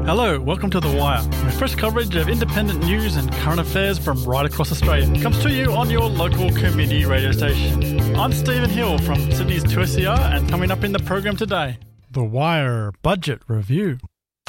Hello, welcome to The Wire, where fresh coverage of independent news and current affairs from right across Australia comes to you on your local community radio station. I'm Stephen Hill from Sydney's 2SER, and coming up in the program today, The Wire Budget Review.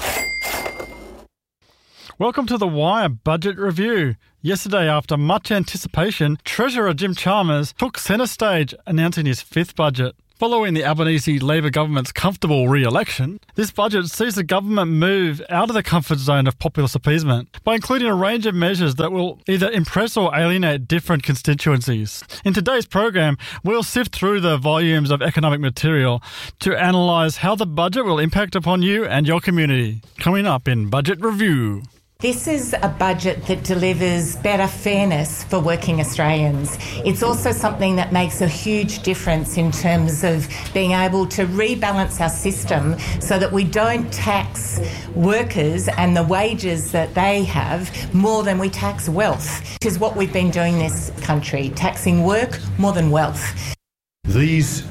Welcome to The Wire Budget Review. Yesterday, after much anticipation, Treasurer Jim Chalmers took centre stage announcing his fifth budget. Following the Albanese Labor government's comfortable re-election, this budget sees the government move out of the comfort zone of populist appeasement by including a range of measures that will either impress or alienate different constituencies. In today's program, we'll sift through the volumes of economic material to analyse how the budget will impact upon you and your community. Coming up in Budget Review. This is a budget that delivers better fairness for working Australians. It's also something that makes a huge difference in terms of being able to rebalance our system so that we don't tax workers and the wages that they have more than we tax wealth, which is what we've been doing in this country, taxing work more than wealth. These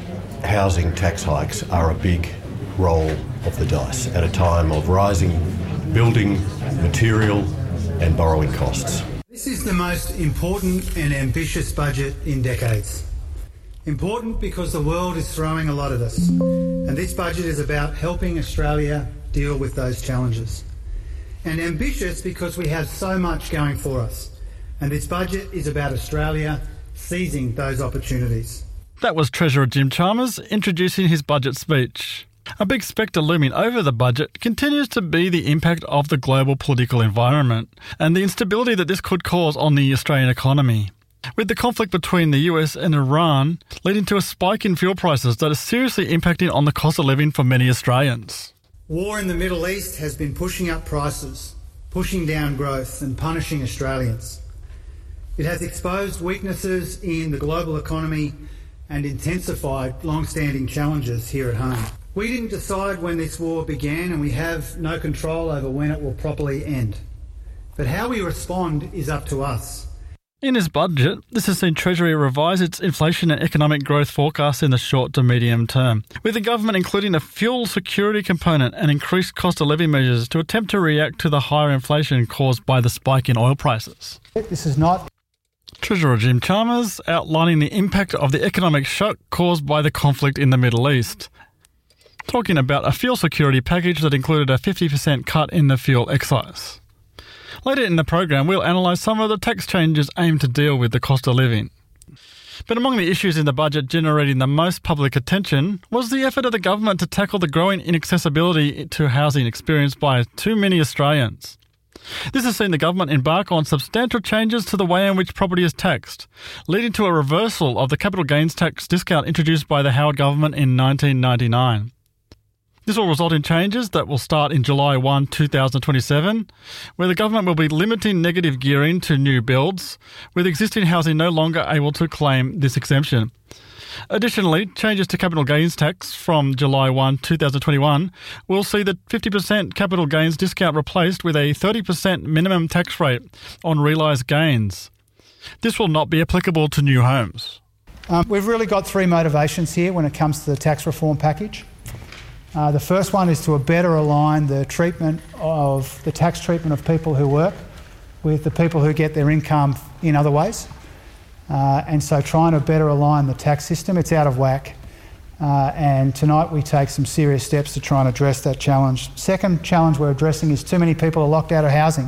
housing tax hikes are a big roll of the dice at a time of rising building, material and borrowing costs. This is the most important and ambitious budget in decades. Important because the world is throwing a lot at us, and this budget is about helping Australia deal with those challenges. And ambitious because we have so much going for us, and this budget is about Australia seizing those opportunities. That was Treasurer Jim Chalmers introducing his budget speech. A big spectre looming over the budget continues to be the impact of the global political environment and the instability that this could cause on the Australian economy. With the conflict between the US and Iran leading to a spike in fuel prices that is seriously impacting on the cost of living for many Australians. War in the Middle East has been pushing up prices, pushing down growth and punishing Australians. It has exposed weaknesses in the global economy and intensified long-standing challenges here at home. We didn't decide when this war began, and we have no control over when it will properly end. But how we respond is up to us. In his budget, this has seen Treasury revise its inflation and economic growth forecasts in the short to medium term, with the government including a fuel security component and increased cost of living measures to attempt to react to the higher inflation caused by the spike in oil prices. This is not... Treasurer Jim Chalmers outlining the impact of the economic shock caused by the conflict in the Middle East, talking about a fuel security package that included a 50% cut in the fuel excise. Later in the program, we'll analyse some of the tax changes aimed to deal with the cost of living. But among the issues in the budget generating the most public attention was the effort of the government to tackle the growing inaccessibility to housing experienced by too many Australians. This has seen the government embark on substantial changes to the way in which property is taxed, leading to a reversal of the capital gains tax discount introduced by the Howard government in 1999. This will result in changes that will start in July 1, 2027, where the government will be limiting negative gearing to new builds, with existing housing no longer able to claim this exemption. Additionally, changes to capital gains tax from July 1, 2021 will see the 50% capital gains discount replaced with a 30% minimum tax rate on realised gains. This will not be applicable to new homes. We've really got three motivations here when it comes to the tax reform package. The first one is to better align the tax treatment of people who work with the people who get their income in other ways. And so trying to better align the tax system, it's out of whack. And tonight we take some serious steps to try and address that challenge. Second challenge we're addressing is too many people are locked out of housing.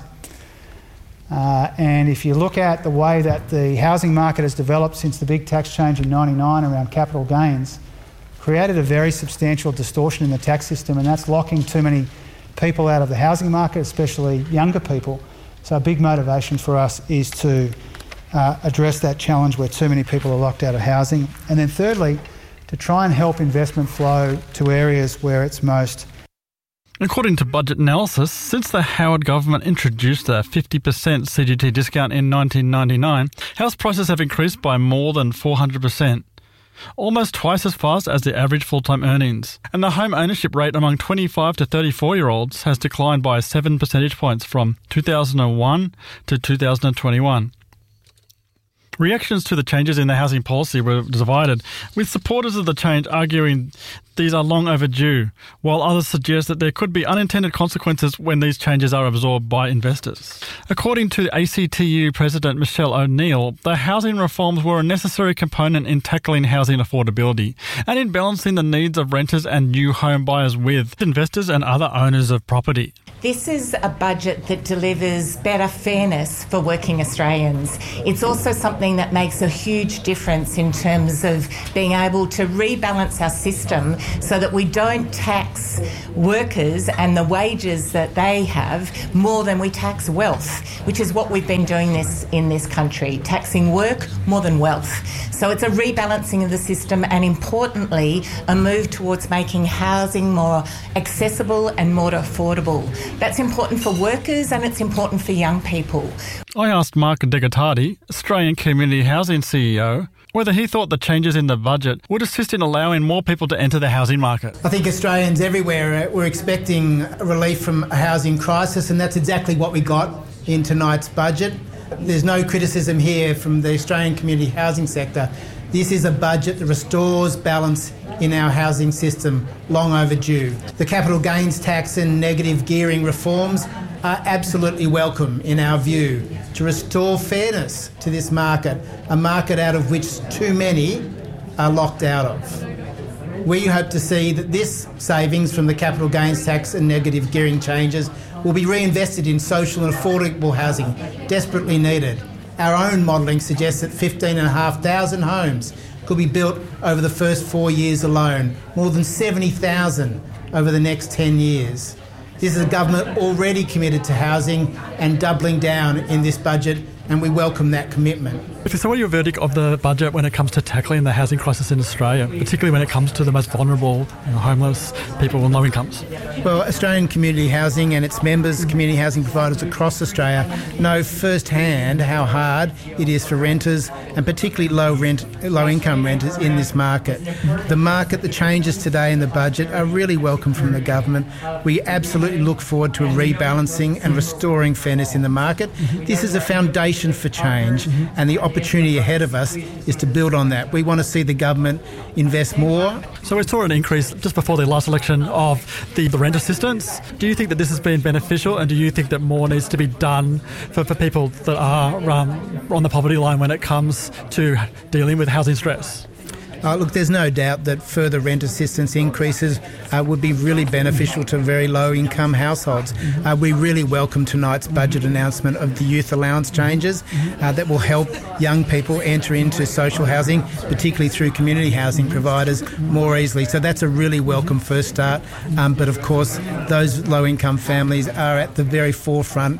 And if you look at the way that the housing market has developed since the big tax change in 1999 around capital gains, created a very substantial distortion in the tax system, and that's locking too many people out of the housing market, especially younger people. So a big motivation for us is to address that challenge where too many people are locked out of housing. And then thirdly, to try and help investment flow to areas where it's most... According to Budget Analysis, since the Howard government introduced a 50% CGT discount in 1999, house prices have increased by more than 400%. Almost twice as fast as the average full-time earnings, and the home ownership rate among 25 to 34-year-olds has declined by 7 percentage points from 2001 to 2021. Reactions to the changes in the housing policy were divided, with supporters of the change arguing these are long overdue, while others suggest that there could be unintended consequences when these changes are absorbed by investors. According to ACTU President Michelle O'Neill, the housing reforms were a necessary component in tackling housing affordability and in balancing the needs of renters and new home buyers with investors and other owners of property. This is a budget that delivers better fairness for working Australians. It's also something that makes a huge difference in terms of being able to rebalance our system so that we don't tax workers and the wages that they have more than we tax wealth, which is what we've been doing in this country, taxing work more than wealth. So it's a rebalancing of the system and, importantly, a move towards making housing more accessible and more affordable. That's important for workers and it's important for young people. I asked Mark Degatardi, Australian Community Housing CEO, whether he thought the changes in the budget would assist in allowing more people to enter the housing market. I think Australians everywhere were expecting relief from a housing crisis, and that's exactly what we got in tonight's budget. There's no criticism here from the Australian community housing sector. This is a budget that restores balance in our housing system, long overdue. The capital gains tax and negative gearing reforms are absolutely welcome in our view to restore fairness to this market, a market out of which too many are locked out of. We hope to see that this savings from the capital gains tax and negative gearing changes will be reinvested in social and affordable housing, desperately needed. Our own modelling suggests that 15,500 homes could be built over the first 4 years alone, more than 70,000 over the next 10 years. This is a government already committed to housing and doubling down in this budget, and we welcome that commitment. So what are your verdict of the budget when it comes to tackling the housing crisis in Australia, particularly when it comes to the most vulnerable, homeless people and low incomes? Well, Australian Community Housing and its members, community housing providers across Australia, know firsthand how hard it is for renters and particularly low-income renters in this market. The changes today in the budget are really welcome from the government. We absolutely look forward to a rebalancing and restoring fairness in the market. This is a foundation for change, and the opportunity ahead of us is to build on that. We want to see the government invest more. So we saw an increase just before the last election of the rent assistance. Do you think that this has been beneficial, and do you think that more needs to be done for people that are on the poverty line when it comes to dealing with housing stress? Look, there's no doubt that further rent assistance increases would be really beneficial to very low-income households. We really welcome tonight's budget announcement of the youth allowance changes that will help young people enter into social housing, particularly through community housing providers, more easily. So that's a really welcome first start. But of course, those low-income families are at the very forefront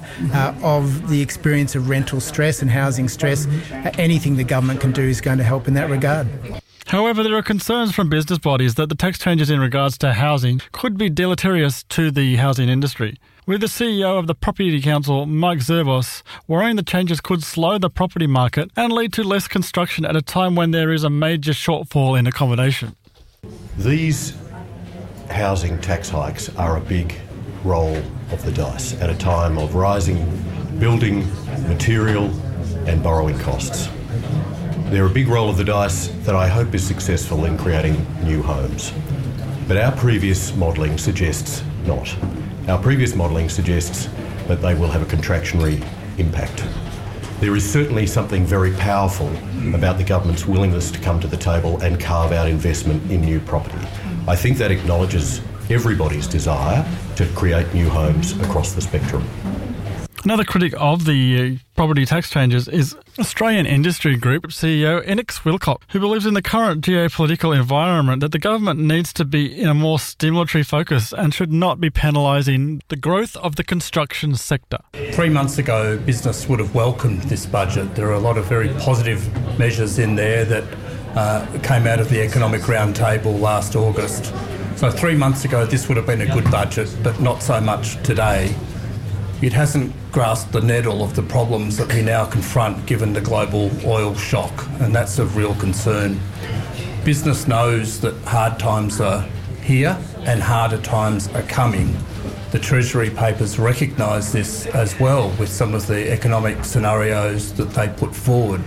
of the experience of rental stress and housing stress. Anything the government can do is going to help in that regard. However, there are concerns from business bodies that the tax changes in regards to housing could be deleterious to the housing industry, with the CEO of the Property Council, Mike Zerbos, worrying the changes could slow the property market and lead to less construction at a time when there is a major shortfall in accommodation. These housing tax hikes are a big roll of the dice at a time of rising building, material and borrowing costs. They're a big roll of the dice that I hope is successful in creating new homes. But our previous modelling suggests not. Our previous modelling suggests that they will have a contractionary impact. There is certainly something very powerful about the government's willingness to come to the table and carve out investment in new property. I think that acknowledges everybody's desire to create new homes across the spectrum. Another critic of the property tax changes is Australian Industry Group CEO Inox Wilcock, who believes in the current geopolitical environment that the government needs to be in a more stimulatory focus and should not be penalising the growth of the construction sector. 3 months ago, business would have welcomed this budget. There are a lot of very positive measures in there that came out of the Economic Roundtable last August. So 3 months ago, this would have been a good budget, but not so much today. It hasn't grasped the nettle of the problems that we now confront given the global oil shock, and that's of real concern. Business knows that hard times are here and harder times are coming. The Treasury papers recognise this as well with some of the economic scenarios that they put forward.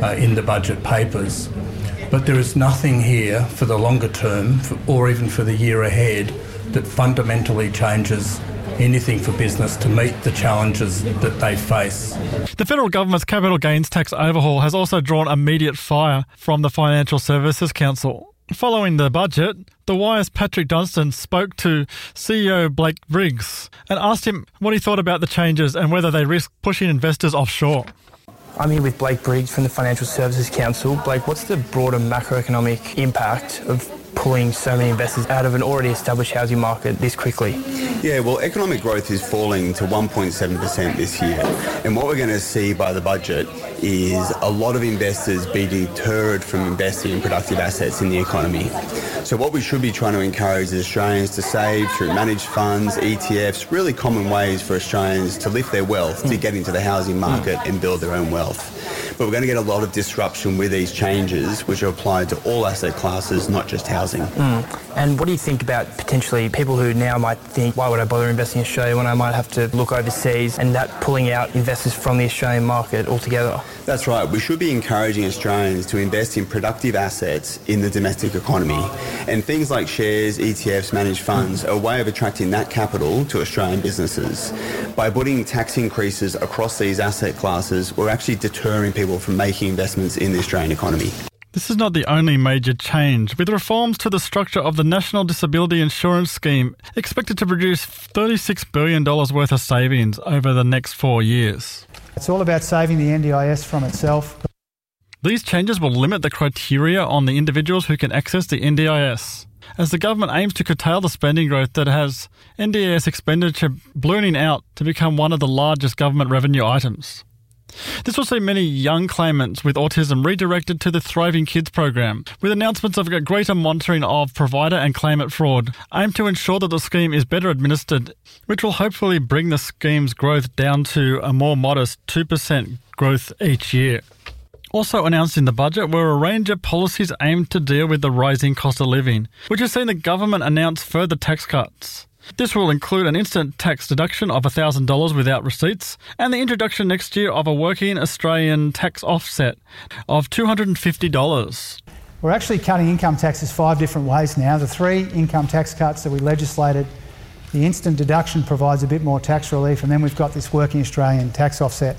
in the budget papers. But there is nothing here for the longer term or even for the year ahead that fundamentally changes anything for business to meet the challenges that they face. The federal government's capital gains tax overhaul has also drawn immediate fire from the Financial Services Council. Following the budget, the Wire's Patrick Dunstan spoke to CEO Blake Briggs and asked him what he thought about the changes and whether they risk pushing investors offshore. I'm here with Blake Briggs from the Financial Services Council. Blake, what's the broader macroeconomic impact of pulling so many investors out of an already established housing market this quickly? Yeah, well, economic growth is falling to 1.7% this year. And what we're going to see by the budget is a lot of investors be deterred from investing in productive assets in the economy. So what we should be trying to encourage is Australians to save through managed funds, ETFs, really common ways for Australians to lift their wealth, to get into the housing market and build their own wealth. But we're going to get a lot of disruption with these changes, which are applied to all asset classes, not just housing. And what do you think about potentially people who now might think, why would I bother investing in Australia when I might have to look overseas, and that pulling out investors from the Australian market altogether? That's right. We should be encouraging Australians to invest in productive assets in the domestic economy. And things like shares, ETFs, managed funds are a way of attracting that capital to Australian businesses. By putting tax increases across these asset classes, we're actually deterring people from making investments in the Australian economy. This is not the only major change, with reforms to the structure of the National Disability Insurance Scheme expected to produce $36 billion worth of savings over the next 4 years. It's all about saving the NDIS from itself. These changes will limit the criteria on the individuals who can access the NDIS, as the government aims to curtail the spending growth that has NDIS expenditure ballooning out to become one of the largest government revenue items. This will see many young claimants with autism redirected to the Thriving Kids program, with announcements of a greater monitoring of provider and claimant fraud, aimed to ensure that the scheme is better administered, which will hopefully bring the scheme's growth down to a more modest 2% growth each year. Also announced in the budget were a range of policies aimed to deal with the rising cost of living, which has seen the government announce further tax cuts. This will include an instant tax deduction of $1,000 without receipts and the introduction next year of a working Australian tax offset of $250. We're actually cutting income taxes 5 different ways now. The 3 income tax cuts that we legislated, the instant deduction provides a bit more tax relief, and then we've got this working Australian tax offset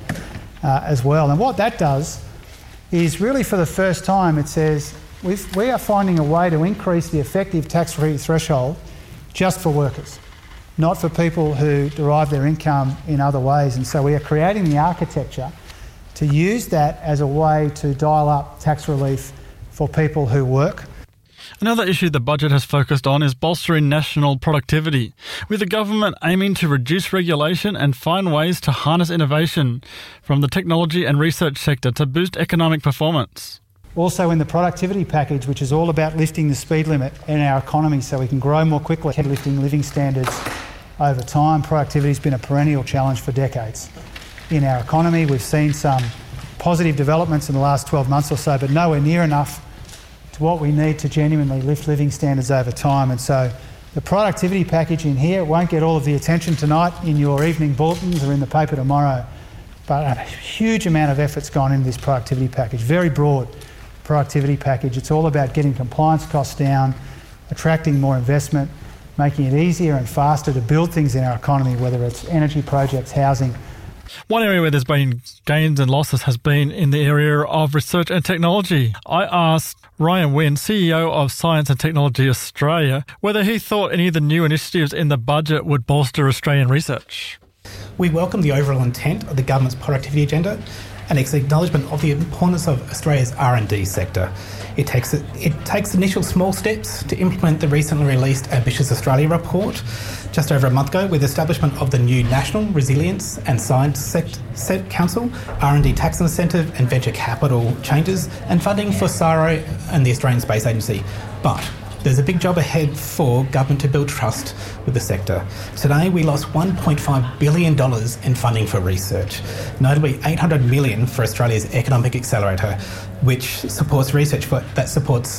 as well. And what that does is really for the first time it says we are finding a way to increase the effective tax-free threshold just for workers, not for people who derive their income in other ways. And so we are creating the architecture to use that as a way to dial up tax relief for people who work. Another issue the budget has focused on is bolstering national productivity, with the government aiming to reduce regulation and find ways to harness innovation from the technology and research sector to boost economic performance. Also in the productivity package, which is all about lifting the speed limit in our economy so we can grow more quickly, lifting living standards over time. Productivity has been a perennial challenge for decades in our economy. We've seen some positive developments in the last 12 months or so, but nowhere near enough to what we need to genuinely lift living standards over time. And so the productivity package in here won't get all of the attention tonight in your evening bulletins or in the paper tomorrow, but a huge amount of effort's gone into this productivity package, very broad productivity package. It's all about getting compliance costs down, attracting more investment, making it easier and faster to build things in our economy, whether it's energy projects, housing. One area where there's been gains and losses has been in the area of research and technology. I asked Ryan Wynn, CEO of Science and Technology Australia, whether he thought any of the new initiatives in the budget would bolster Australian research. We welcome the overall intent of the government's productivity agenda and its acknowledgement of the importance of Australia's R&D sector. It takes initial small steps to implement the recently released Ambitious Australia report just over a month ago, with the establishment of the new National Resilience and Science Council, R&D tax incentive and venture capital changes, and funding for CSIRO and the Australian Space Agency. But there's a big job ahead for government to build trust with the sector. Today we lost $1.5 billion in funding for research, notably $800 million for Australia's Economic Accelerator, which supports research that supports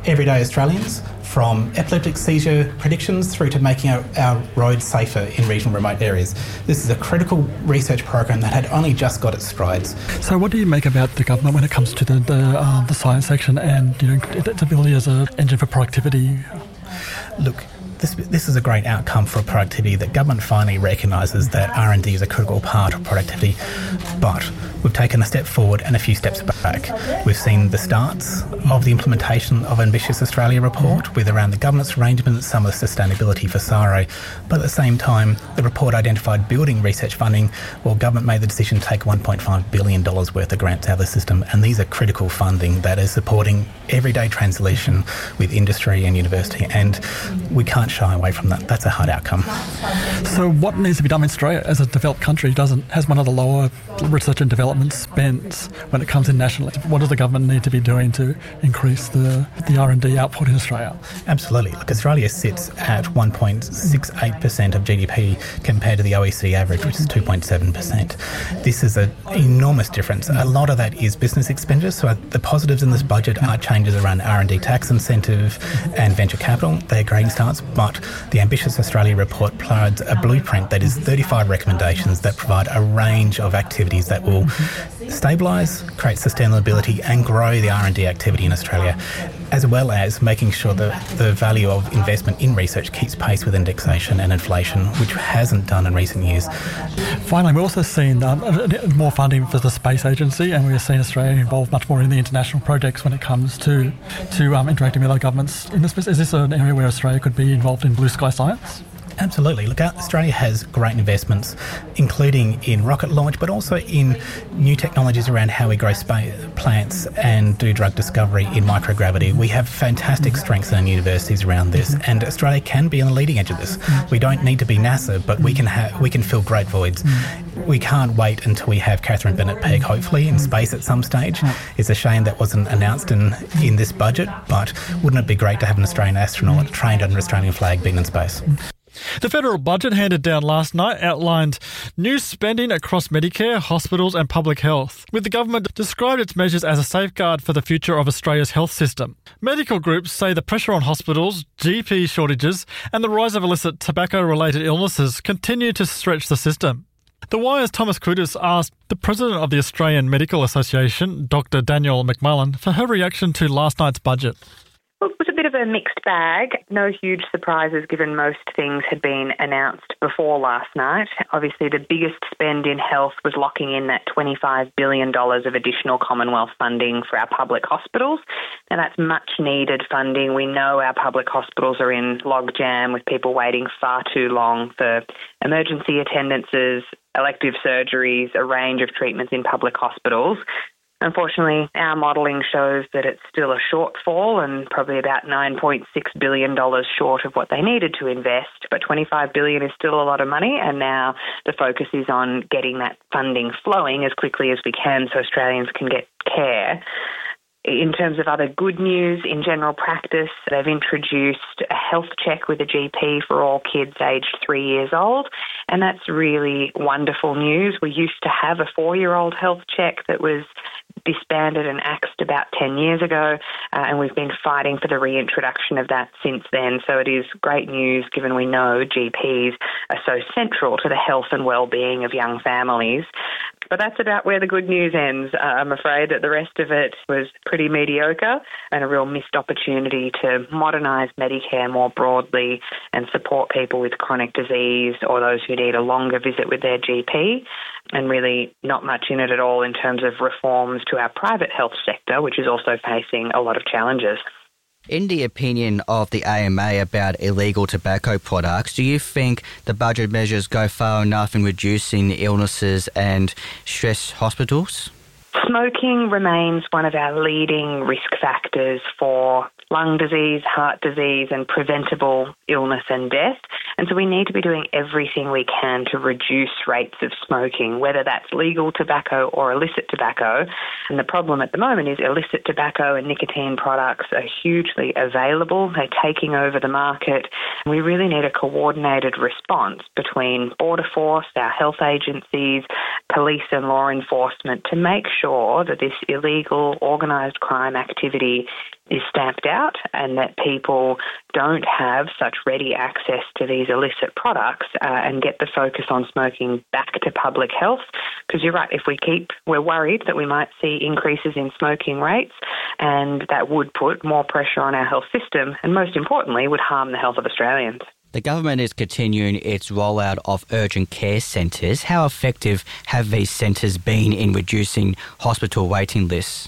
everyday Australians, from epileptic seizure predictions through to making our roads safer in regional remote areas. This is a critical research program that had only just got its strides. So what do you make about the government when it comes to the science section and its ability as an engine for productivity? Look, this is a great outcome for productivity, that government finally recognises that R&D is a critical part of productivity, but we've taken a step forward and a few steps back. We've seen the starts of the implementation of Ambitious Australia report with around the governance arrangements, some of the sustainability for SARO, but at the same time the report identified building research funding while government made the decision to take $1.5 billion worth of grants out of the system, and these are critical funding that is supporting everyday translation with industry and university, and we can't shy away from that. That's a hard outcome. So what needs to be done in Australia as a developed country has one of the lower research and development spends when it comes in nationally? What does the government need to be doing to increase the R&D output in Australia? Absolutely. Look, Australia sits at 1.68% of GDP compared to the OECD average, which is 2.7%. This is an enormous difference. A lot of that is business expenditure, so the positives in this budget are changes around R&D tax incentive and venture capital. They're great starts, but the Ambitious Australia report provides a blueprint that is 35 recommendations that provide a range of activities that will stabilise, create sustainability and grow the R&D activity in Australia, as well as making sure that the value of investment in research keeps pace with indexation and inflation, which hasn't done in recent years. Finally, we've also seen more funding for the Space Agency, and we've seen Australia involved much more in the international projects when it comes to interacting with other governments in the space. Is this an area where Australia could be involved in blue sky science? Absolutely. Look, Australia has great investments, including in rocket launch, but also in new technologies around how we grow plants and do drug discovery in microgravity. We have fantastic strengths in our universities around this, and Australia can be on the leading edge of this. We don't need to be NASA, but we can fill great voids. We can't wait until we have Catherine Bennett-Pegg, hopefully, in space at some stage. It's a shame that wasn't announced in this budget, but wouldn't it be great to have an Australian astronaut trained under an Australian flag being in space? The federal budget handed down last night outlined new spending across Medicare, hospitals and public health, with the government described its measures as a safeguard for the future of Australia's health system. Medical groups say the pressure on hospitals, GP shortages and the rise of illicit tobacco-related illnesses continue to stretch the system. The Wire's Thomas Kudus asked the President of the Australian Medical Association, Dr. Danielle McMullen, for her reaction to last night's budget. Well, it was a bit of a mixed bag. No huge surprises given most things had been announced before last night. Obviously, the biggest spend in health was locking in that $25 billion of additional Commonwealth funding for our public hospitals. Now, that's much needed funding. We know our public hospitals are in logjam with people waiting far too long for emergency attendances, elective surgeries, a range of treatments in public hospitals. Unfortunately, our modelling shows that it's still a shortfall and probably about $9.6 billion short of what they needed to invest. But $25 billion is still a lot of money, and now the focus is on getting that funding flowing as quickly as we can so Australians can get care. In terms of other good news, in general practice, they've introduced a health check with a GP for all kids aged 3 years old, and that's really wonderful news. We used to have a 4-year-old health check that was disbanded and axed about 10 years ago, and we've been fighting for the reintroduction of that since then. So it is great news given we know GPs are so central to the health and well-being of young families. But that's about where the good news ends. I'm afraid that the rest of it was pretty mediocre and a real missed opportunity to modernise Medicare more broadly and support people with chronic disease or those who need a longer visit with their GP, and really not much in it at all in terms of reforms to our private health sector, which is also facing a lot of challenges. In the opinion of the AMA about illegal tobacco products, do you think the budget measures go far enough in reducing the illnesses and stress hospitals? Smoking remains one of our leading risk factors for lung disease, heart disease and preventable illness and death. And so we need to be doing everything we can to reduce rates of smoking, whether that's legal tobacco or illicit tobacco. And the problem at the moment is illicit tobacco and nicotine products are hugely available. They're taking over the market. We really need a coordinated response between Border Force, our health agencies, police and law enforcement to make ensure that this illegal organised crime activity is stamped out and that people don't have such ready access to these illicit products and get the focus on smoking back to public health. Because you're right, we're worried that we might see increases in smoking rates, and that would put more pressure on our health system and, most importantly, would harm the health of Australians. The government is continuing its rollout of urgent care centres. How effective have these centres been in reducing hospital waiting lists?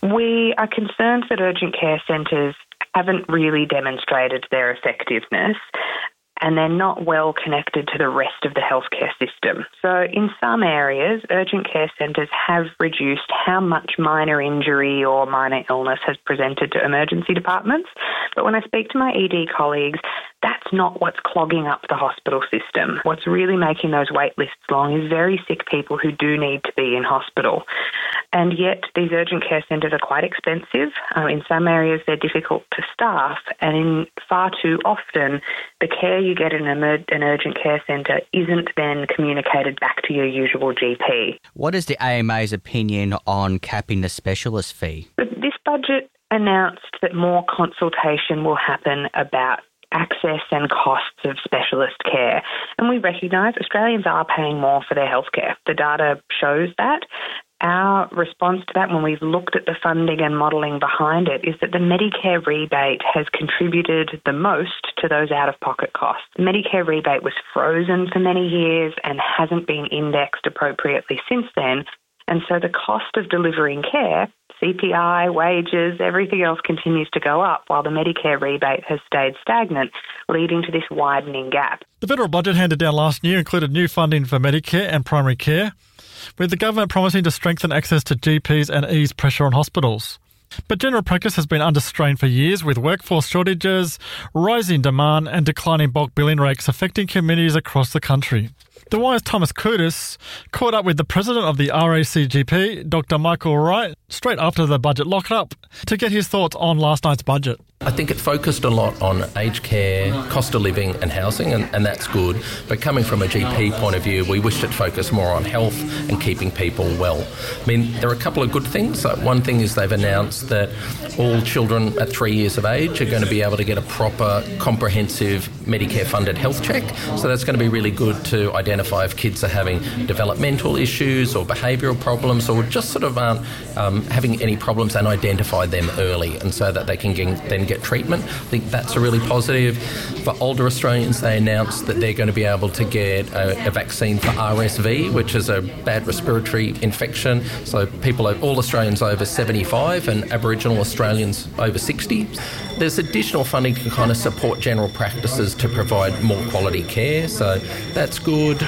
We are concerned that urgent care centres haven't really demonstrated their effectiveness, and they're not well connected to the rest of the healthcare system. So in some areas, urgent care centres have reduced how much minor injury or minor illness has presented to emergency departments. But when I speak to my ED colleagues, that's not what's clogging up the hospital system. What's really making those wait lists long is very sick people who do need to be in hospital. And yet these urgent care centres are quite expensive. In some areas they're difficult to staff, and far too often the care you get in an urgent care centre isn't then communicated back to your usual GP. What is the AMA's opinion on capping the specialist fee? This budget announced that more consultation will happen about access and costs of specialist care. And we recognise Australians are paying more for their healthcare. The data shows that. Our response to that, when we've looked at the funding and modelling behind it, is that the Medicare rebate has contributed the most to those out-of-pocket costs. The Medicare rebate was frozen for many years and hasn't been indexed appropriately since then. And so the cost of delivering care, CPI, wages, everything else continues to go up while the Medicare rebate has stayed stagnant, leading to this widening gap. The federal budget handed down last year included new funding for Medicare and primary care, with the government promising to strengthen access to GPs and ease pressure on hospitals. But general practice has been under strain for years, with workforce shortages, rising demand and declining bulk billing rates affecting communities across the country. The Wire's Thomas Koudis caught up with the president of the RACGP, Dr. Michael Wright, straight after the budget lock-up to get his thoughts on last night's budget. I think it focused a lot on aged care, cost of living and housing, and that's good. But coming from a GP point of view, we wished it focused more on health and keeping people well. I mean, there are a couple of good things. One thing is they've announced that all children at 3 years of age are going to be able to get a proper, comprehensive Medicare-funded health check. So that's going to be really good to identify if kids are having developmental issues or behavioural problems or just sort of aren't having any problems, and identify them early, and so that they can then get treatment. I think that's a really positive. For older Australians, they announced that they're going to be able to get a vaccine for RSV, which is a bad respiratory infection. So all Australians over 75 and Aboriginal Australians over 60. There's additional funding to kind of support general practices to provide more quality care, so that's good.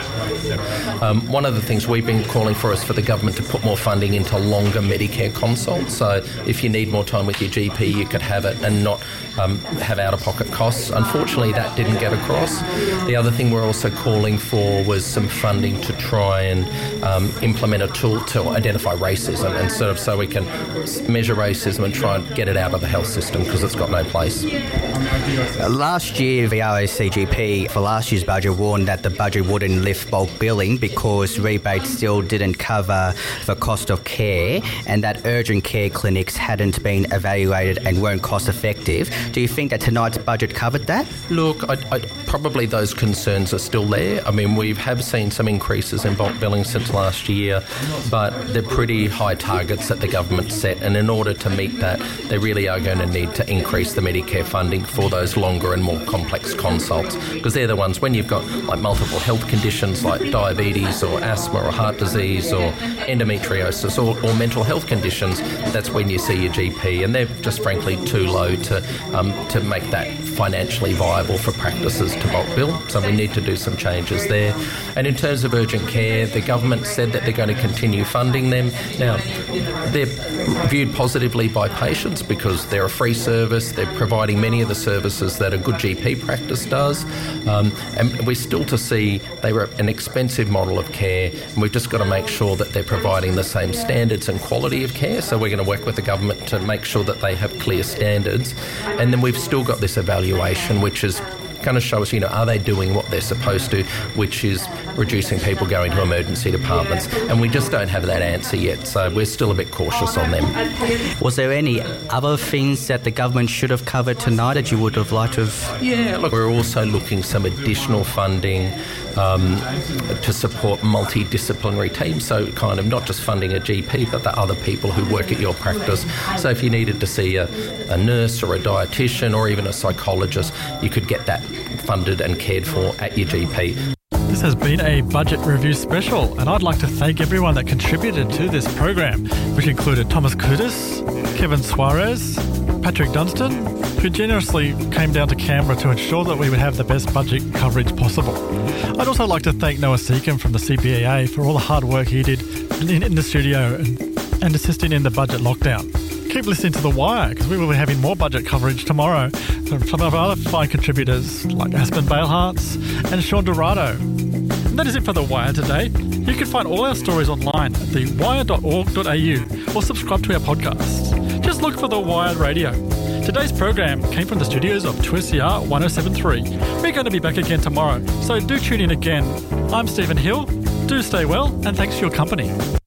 One of the things we've been calling for is for the government to put more funding into longer Medicare consults. So if you need more time with your GP, you could have it and not have out-of-pocket costs. Unfortunately, that didn't get across. The other thing we're also calling for was some funding to try and implement a tool to identify racism, and sort of so we can measure racism and try and get it out of the health system, because it's got no place. Last year, the RACGP for last year's budget warned that the budget wouldn't lift bulk billing because rebates still didn't cover the cost of care, and that urgent care clinics hadn't been evaluated and weren't cost effective. Do you think that tonight's budget covered that? Look, probably those concerns are still there. I mean, we have seen some increases in bulk billing since last year, but they're pretty high targets that the government set, and in order to meet that, they really are going to need to increase the Medicare funding for those longer and more complex consults, because they're the ones when you've got like multiple health conditions like diabetes or asthma or heart disease or endometriosis or mental health conditions, that's when you see your GP, and they're just frankly too low to make that financially viable for practices to bulk bill. So we need to do some changes there. And in terms of urgent care, the government said that they're going to continue funding them. Now, they're viewed positively by patients because they're a free service. They're providing many of the services that a good GP practice does. And we're still to see they were an expensive model of care, and we've just got to make sure that they're providing the same standards and quality of care. So we're going to work with the government to make sure that they have clear standards. And then we've still got this evaluation, which is going to show us, are they doing what they're supposed to, which is reducing people going to emergency departments. And we just don't have that answer yet, so we're still a bit cautious on them. Was there any other things that the government should have covered tonight that you would have liked to have? Yeah, look, we're also looking some additional funding to support multidisciplinary teams, so kind of not just funding a GP but the other people who work at your practice. So if you needed to see a nurse or a dietitian or even a psychologist, you could get that funded and cared for at your GP. This has been a budget review special, and I'd like to thank everyone that contributed to this program, which included Thomas Kudis, Kevin Suarez, Patrick Dunstan, who generously came down to Canberra to ensure that we would have the best budget coverage possible. I'd also like to thank Noah Seacombe from the CBAA for all the hard work he did in the studio and assisting in the budget lockdown. Keep listening to The Wire, because we will be having more budget coverage tomorrow from some of our other fine contributors like Aspen Baleharts and Sean Dorado. And that is it for The Wire today. You can find all our stories online at thewire.org.au or subscribe to our podcasts. Just look for The Wire Radio. Today's program came from the studios of 2SER 107.3. We're going to be back again tomorrow, so do tune in again. I'm Stephen Hill. Do stay well, and thanks for your company.